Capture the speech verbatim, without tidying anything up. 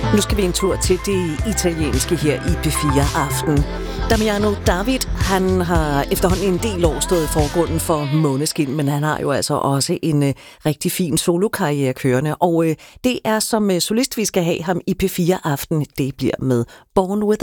Nu skal vi en tur til det italienske her i P fire Aften. Damiano David, han har efterhånden en del år stået i forgrunden for Måneskin, men han har jo altså også en uh, rigtig fin solokarriere kørende, og uh, det er som uh, solist, vi skal have ham i P fire Aften. Det bliver med Born With